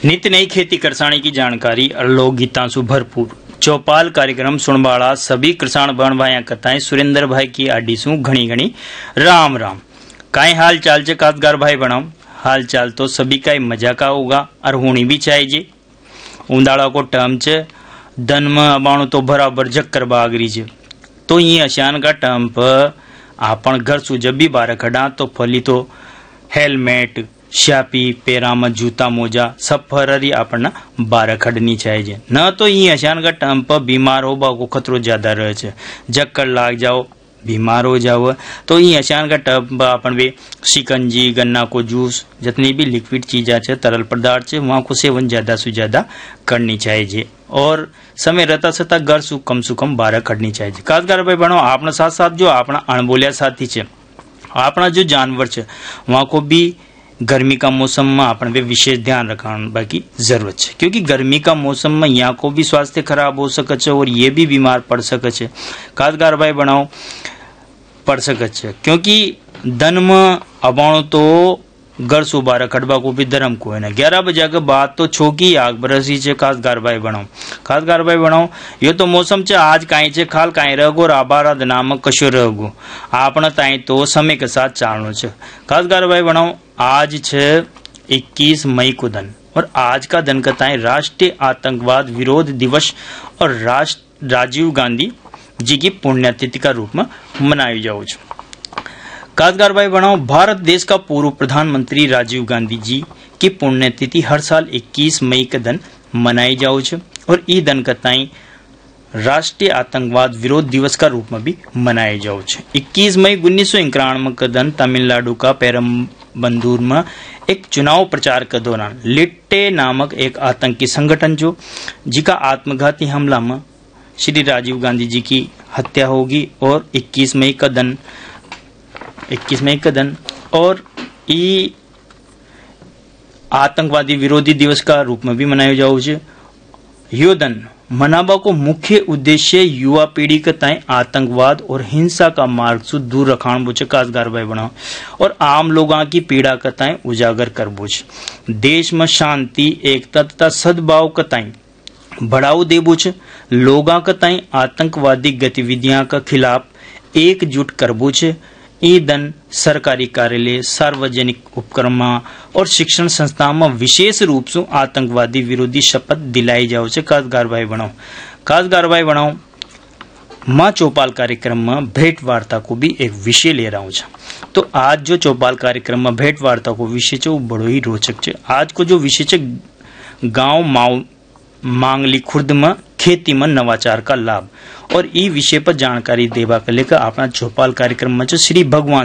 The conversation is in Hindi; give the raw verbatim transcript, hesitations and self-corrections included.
नित्य नई खेती किसानी की जानकारी और लोकगीतां से भरपूर चौपाल कार्यक्रम सुनवाड़ा सभी किसान बहन भाई कथाएं सुरेंद्र भाई की आडी सु घनी घनी राम राम। काई हाल चाल चे कातगार भाई बनाओ हाल चाल तो सभी का मजा का होगा और होनी भी चाहिए। उंदाड़ा को टर्म च दन में अबाणु तो बराबर जक्कर बागरी च तो ये अशान का टर्म पर आपन घर सु जब भी बारह खड़ा तो फली तो हेलमेट श्यापी पेरा में जूता मोजा सब फररी आपना बारह खड़नी चाहिए। न तो ये अचानक टाइम पर बीमार हो को खतरो ज्यादा रहे छे, जक्कर लाग जाओ बीमार हो जाओ तो ये अचानक टाइम पर अपन भी शिकंजी गन्ना को जूस जितनी भी लिक्विड चीज़ा है तरल पदार्थ है वहाँ को सेवन ज्यादा से ज्यादा करनी चाहिए और समय रहता सता घर सु कम सु कम बारह खड़नी चाहिए। कातगार भाई बनो अपना साथ साथ जो अपना अणबोलिया साथी है अपना जो जानवर है वहाँ को भी गर्मी का मौसम में अपन पे विशेष ध्यान रखने की जरूरत है, क्योंकि गर्मी का मौसम में यहाँ को भी स्वास्थ्य खराब हो सके और ये भी बीमार पड़ सके। कातगार भाई बनाओ पड़ सके क्योंकि दन में अबाणु तो घर सु बारह खड़बा को भी धर्म को है ना। ग्यारह बजे के बाद तो छोकी आग बरसी है। कातगार भाई बनाओ कातगार भाई बनाओ यो तो मौसम चे आज काई चे खाल काई रहो और आबारा दना में कशो रहो आपने ताई तो समय के साथ चालनो छे। कातगार भाई बनाओ आज छे इक्कीस मई को दिन और आज का दिन कहता है राष्ट्रीय आतंकवाद विरोध दिवस और राष्ट्र राजीव गांधी जी की पुण्यतिथि का रूप में मनाई जाओ। कातगार भाई बनाओ भारत देश का पूर्व प्रधानमंत्री राजीव गांधी जी की पुण्यतिथि हर साल इक्कीस मई के दिन मनाई जाओ और ई दिन कहता राष्ट्रीय आतंकवाद विरोध दिवस का रूप में भी मनाए जाओ। इक्कीस मई उन्नीस सौ इक्यानवे के दिन तमिलनाडु का पेरम्बंदूर में एक चुनाव प्रचार के दौरान लिट्टे नामक एक आतंकी संगठन जो जिका आत्मघाती हमला में श्री राजीव गांधी जी की हत्या होगी और इक्कीस मई का दिन इक्कीस मई का दिन और ई आतंकवादी विरोधी दिवस का रूप में भी मनाया जाओ। यो दिन मनाबा को मुख्य उद्देश्य युवा पीढ़ी के तय आतंकवाद और हिंसा का मार्ग से दूर रखान बुझे। कातगार भाई बनाओ और आम लोगों की पीड़ा का तय उजागर कर बुझ देश में शांति एकता तथा सद्भाव का तय बढ़ाओ दे बुझ लोगों का तय आतंकवादी गतिविधियां के खिलाफ एकजुट कर बुझ। ई दिन सरकारी कार्यालय सार्वजनिक उपक्रम और शिक्षण संस्थाओं में विशेष रूप से आतंकवादी विरोधी शपथ दिलाई जाओ। कातगार भाई बनाओ कातगार भाई बनाओ माँ चौपाल कार्यक्रम में भेंट वार्ता को भी एक विषय ले रहा हूँ। तो आज जो चौपाल कार्यक्रम में भेंट वार्ता को विषय है वो बड़ो ही रोचक है। आज को जो विषय है गाँव माओ मांगली खुर्द में खेती में नवाचार का लाभ और ई विषय पर जानकारी देवा के लेकर अपना चौपाल कार्यक्रम में श्री भगवान